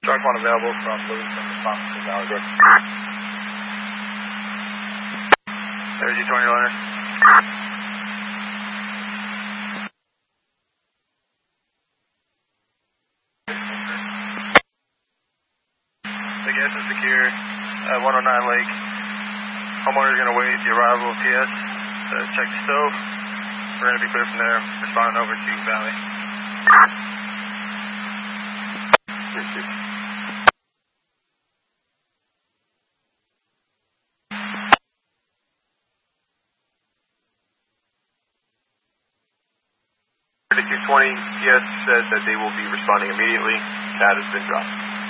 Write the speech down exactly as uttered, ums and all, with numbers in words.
Shark one available from Livingston, response to Valley Brook. Energy twenty liner. The gas is secure at one oh nine Lake. Homeowner is going to wait the arrival of P S to check the stove. We're going to be clear from there, responding over to Valley. thirty-two twenty, P S says that they will be responding immediately. That has been dropped.